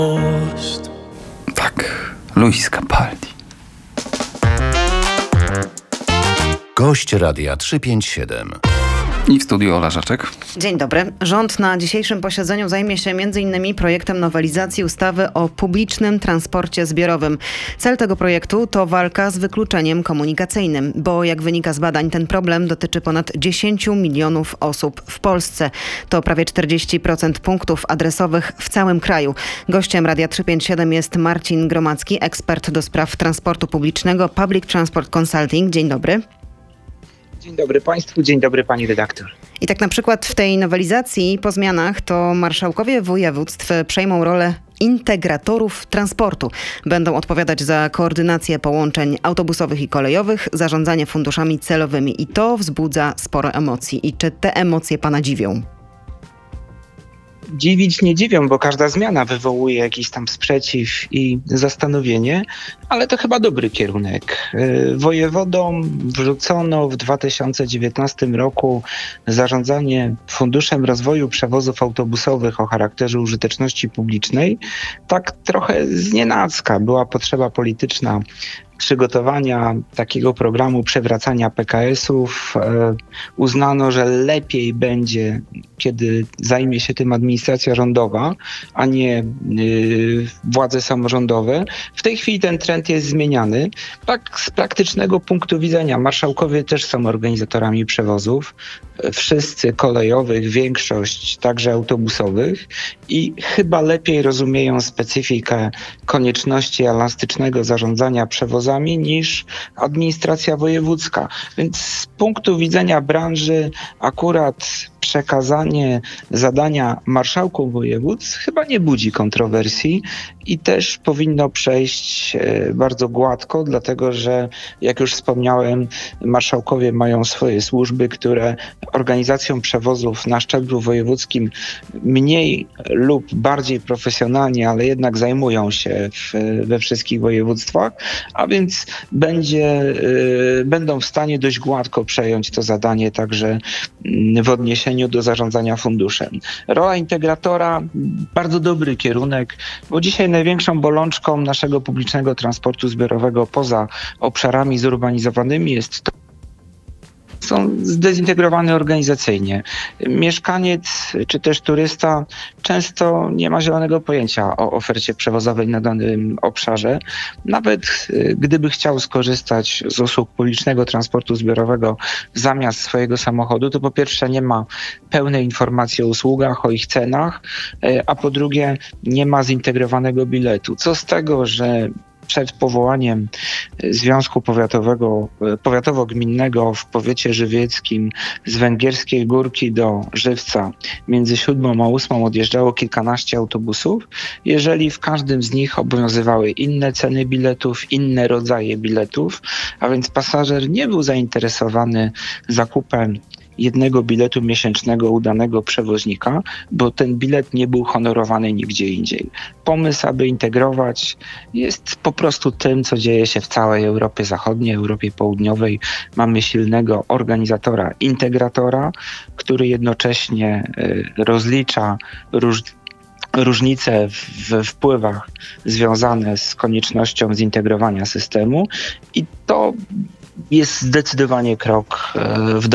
Tak, Luis Capaldi. Gość Radia 357. I w studiu Ola Żaczek. Dzień dobry. Rząd na dzisiejszym posiedzeniu zajmie się m.in. projektem nowelizacji ustawy o publicznym transporcie zbiorowym. Cel tego projektu to walka z wykluczeniem komunikacyjnym, bo jak wynika z badań, ten problem dotyczy ponad 10 milionów osób w Polsce. To prawie 40% punktów adresowych w całym kraju. Gościem Radia 357 jest Marcin Gromacki, ekspert do spraw transportu publicznego, Public Transport Consulting. Dzień dobry. Dzień dobry Państwu, dzień dobry Pani redaktor. I tak na przykład w tej nowelizacji po zmianach to marszałkowie województw przejmą rolę integratorów transportu. Będą odpowiadać za koordynację połączeń autobusowych i kolejowych, zarządzanie funduszami celowymi i to wzbudza sporo emocji. I czy te emocje Pana dziwią? Dziwić nie dziwią, bo każda zmiana wywołuje jakiś tam sprzeciw i zastanowienie, ale to chyba dobry kierunek. Wojewodom wrzucono w 2019 roku zarządzanie Funduszem Rozwoju Przewozów Autobusowych o charakterze użyteczności publicznej. Tak trochę znienacka była potrzeba polityczna przygotowania takiego programu przewracania PKS-ów. Uznano, że lepiej będzie, kiedy zajmie się tym administracja rządowa, a nie władze samorządowe. W tej chwili ten trend jest zmieniany. Tak z praktycznego punktu widzenia marszałkowie też są organizatorami przewozów. Wszyscy kolejowych, większość także autobusowych i chyba lepiej rozumieją specyfikę konieczności elastycznego zarządzania przewozami niż administracja wojewódzka. Więc z punktu widzenia branży akurat przekazanie zadania marszałkom województw chyba nie budzi kontrowersji i też powinno przejść bardzo gładko, dlatego że, jak już wspomniałem, marszałkowie mają swoje służby, które organizacją przewozów na szczeblu wojewódzkim mniej lub bardziej profesjonalnie, ale jednak zajmują się we wszystkich województwach, a więc będą w stanie dość gładko przejąć to zadanie także w odniesieniu do zarządzania funduszem. Rola integratora, bardzo dobry kierunek, bo dzisiaj największą bolączką naszego publicznego transportu zbiorowego poza obszarami zurbanizowanymi jest to, są zdezintegrowane organizacyjnie. Mieszkaniec czy też turysta często nie ma zielonego pojęcia o ofercie przewozowej na danym obszarze. Nawet gdyby chciał skorzystać z usług publicznego transportu zbiorowego zamiast swojego samochodu, to po pierwsze nie ma pełnej informacji o usługach, o ich cenach, a po drugie nie ma zintegrowanego biletu. Co z tego, że przed powołaniem Związku Powiatowo-Gminnego w powiecie żywieckim z Węgierskiej Górki do Żywca między 7 a 8 odjeżdżało kilkanaście autobusów. Jeżeli w każdym z nich obowiązywały inne ceny biletów, inne rodzaje biletów, a więc pasażer nie był zainteresowany zakupem jednego biletu miesięcznego u danego przewoźnika, bo ten bilet nie był honorowany nigdzie indziej. Pomysł, aby integrować, jest po prostu tym, co dzieje się w całej Europie Zachodniej, Europie Południowej. Mamy silnego organizatora, integratora, który jednocześnie rozlicza różnice w wpływach związane z koniecznością zintegrowania systemu i to jest zdecydowanie krok w